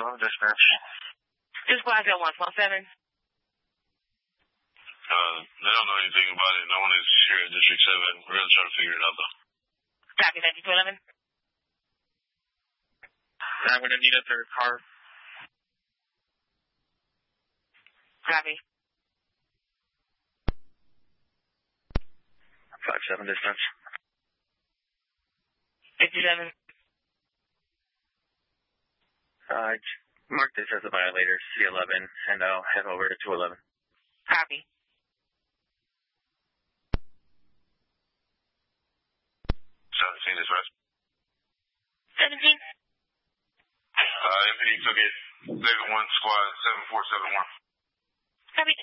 Hello, dispatch. This class at 117. They don't know anything about it. No one is here at District 7. We're going to try to figure it out, though. Copy, 9211. I'm going to need a third car. Copy. 5-7 distance. 57. Mark this as a violator, C11, and I'll head over to 211. Copy. 17 is right. 17. MPD took it. David 1, squad 7471. Copy.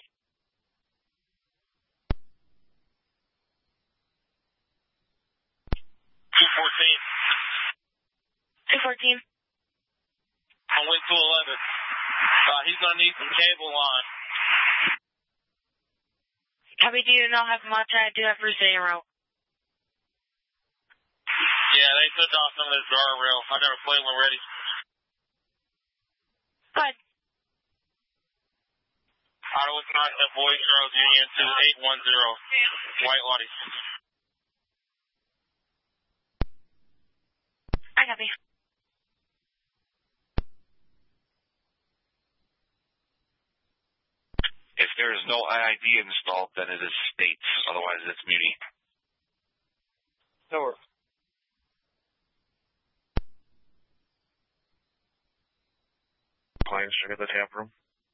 214. I went to 11. He's going to need some cable on. Copy, do you know how much I do have for zero? Yeah, they took off some of this guardrail. I never played one ready. Good. Ottawa, Wisconsin, Boys, Girls Union 2810. White Lottie. I copy. If there is no IID installed, then it is states. Otherwise, it's muni. Door. Clients check at the tap room.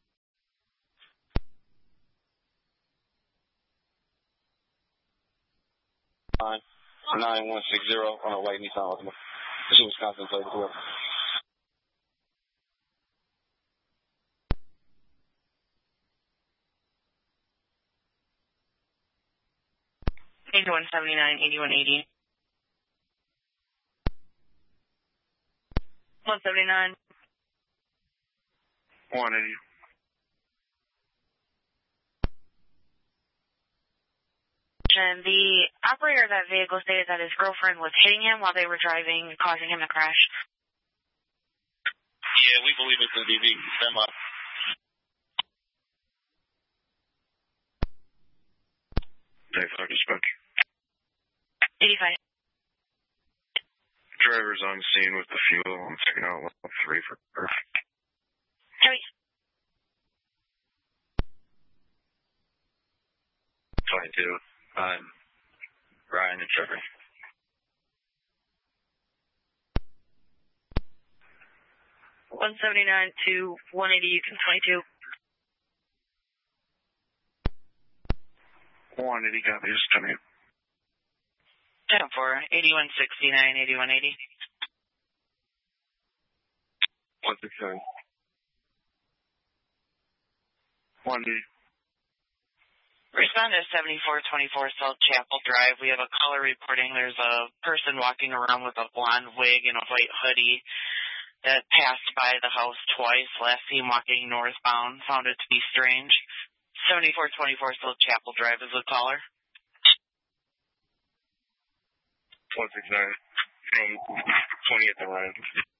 Fine. 9160 on a white Nissan Altima. This is Wisconsin plate. Whoever. 8179, 8180. 179. 180. And the operator of that vehicle stated that his girlfriend was hitting him while they were driving, causing him to crash. Yeah, we believe it's a DV. Stand by. Thanks, dispatch. 85. Driver's on scene with the fuel. I'm checking out level 3 for perf. Copy. 22. I'm Ryan and Trevor. $179 to $180, you can 22. 180 copies, coming in. 10 for 8169, 8180. 169. 180. Respond to 7424 South Chapel Drive. We have a caller reporting there's a person walking around with a blonde wig and a white hoodie that passed by the house twice. Last seen walking northbound. Found it to be strange. 7424 South Chapel Drive is the caller. 169 from 20th and Ryan.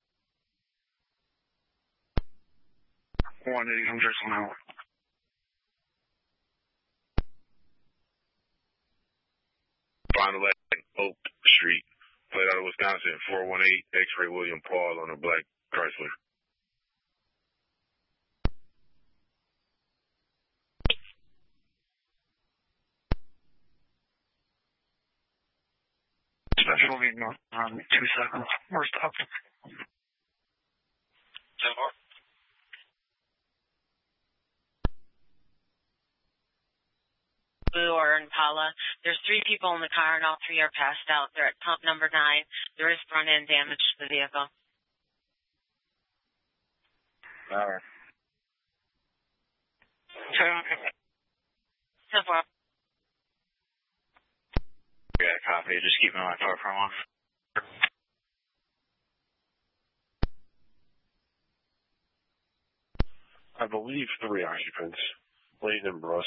180 from Driscoll now. Find Oak Street, played out of Wisconsin, 418 X-Ray William Paul on a black Chrysler. Special lead north around 2 seconds. We're stopped. 10-4. Blue or Impala. There's 3 people in the car and all 3 are passed out. They're at pump number 9. There is front end damage to the vehicle. All right. 10-4. Yeah, copy. Just keep my car from off. I believe 3 occupants, Layton and Brust.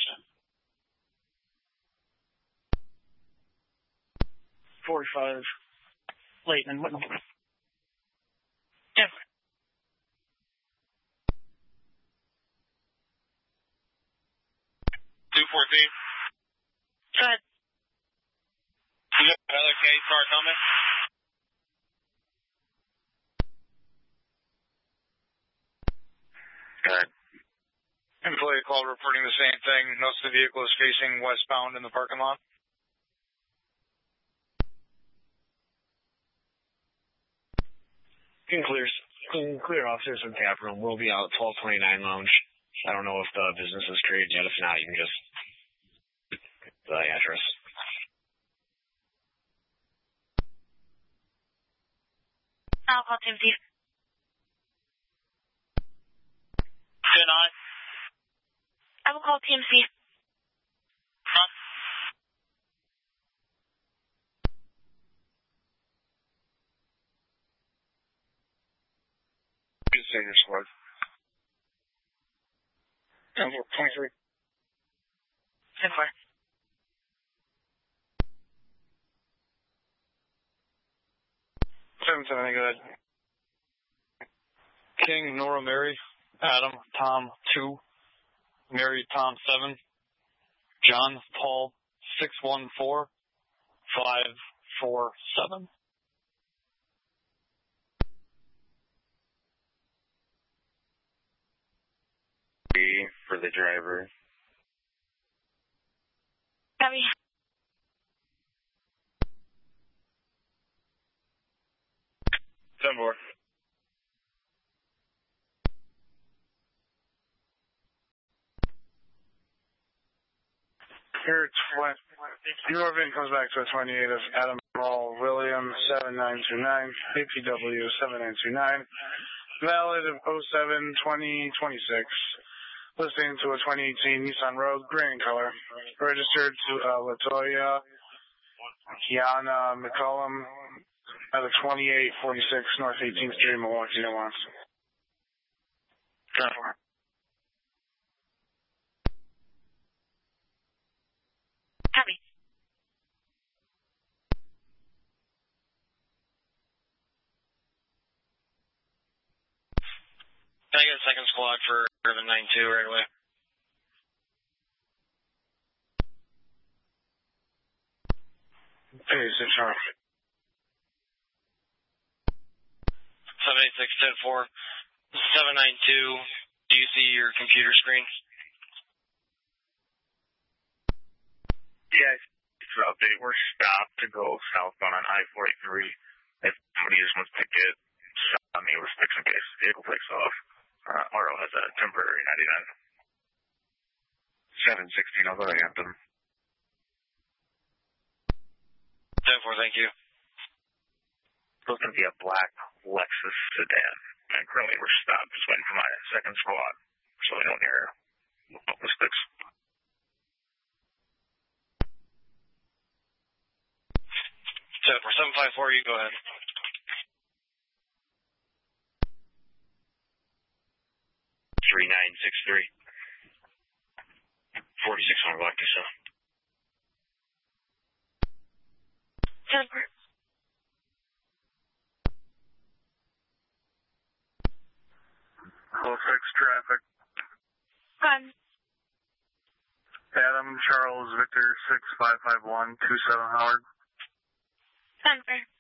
45. Leighton and Whitney. 10-4. Go ahead. You got another case start coming? Good. Employee call reporting the same thing. Notes the vehicle is facing westbound in the parking lot. Clear officers from tap room. We'll be out 1229 lounge. I don't know if the business is created yet. If not, you can just the address. I'll call TMC. 10-9. I will call TMC. Huh? Senior squad. 10-4, 23. 10-4. 7-7, go ahead. King, Nora, Mary, Adam, Tom, 2, Mary, Tom, 7, John, Paul, 614, 547. For the driver. Copy. More. Here, your VIN comes back to a 28 of Adam Paul William 7929, APW 7929, valid of 07-20-26, listing to a 2018 Nissan Rogue, gray in color, registered to Latoya Kiana McCollum at a 2846 North 18th Street, Milwaukee, Wisconsin. Copy. Can I get a second squad for Urban 9-2 right away? Hey, 6 786-10-4, 792. Do you see your computer screen? Yeah, it's an update. We're stopped to go southbound on I-43. If somebody just wants to get shot on me, we're fixing case. Vehicle takes off. RO has a temporary 99. 716, I'll go to Anthem. 10-4, thank you. Supposed to be a black Lexus sedan. And currently we're stopped, just waiting for my second squad. So we don't hear ballistics. 10-4, 754, you go ahead. 3963. 46 on Black Disa. 10-4. 06 traffic. Gun. Adam Charles Victor 6551 27 Howard. 10-4.